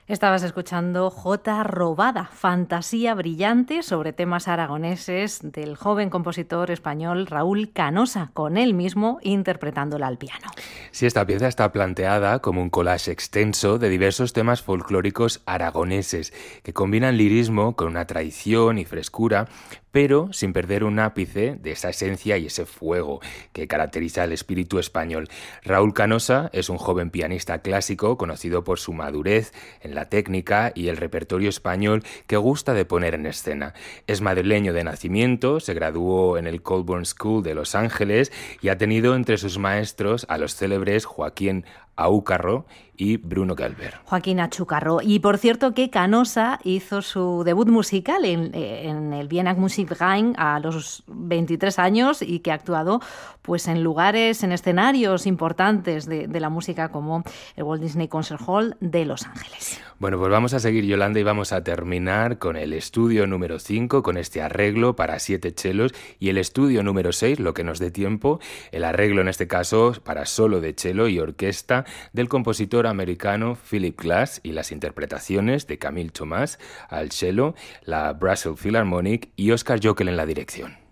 Estabas escuchando Jota Robada, fantasía brillante sobre temas aragoneses del joven compositor español Raúl Canosa, con él mismo interpretándola al piano. Sí, esta pieza está planteada como un collage extenso de diversos temas folclóricos aragoneses que combinan lirismo con una tradición y frescura, pero sin perder un ápice de esa esencia y ese fuego que caracteriza el espíritu español. Raúl Canosa es un joven pianista clásico conocido por su madurez en la técnica y el repertorio español que gusta de poner en escena. Es madrileño de nacimiento, se graduó en el Colburn School de Los Ángeles y ha tenido entre sus maestros a los célebres Joaquín Achúcarro y Bruno Gelber. Joaquín Achúcarro. Y por cierto que Canosa hizo su debut musical en el Vienna Musikverein a los 23 años y que ha actuado pues en lugares, en escenarios importantes de la música como el Walt Disney Concert Hall de Los Ángeles. Bueno, pues vamos a seguir, Yolanda, y vamos a terminar con el estudio número 5, con este arreglo para 7 chelos, y el estudio número 6, lo que nos dé tiempo, el arreglo en este caso para solo de chelo y orquesta del compositor americano Philip Glass y las interpretaciones de Camille Thomas al cello, la Brussels Philharmonic y Oscar Jockel en la dirección.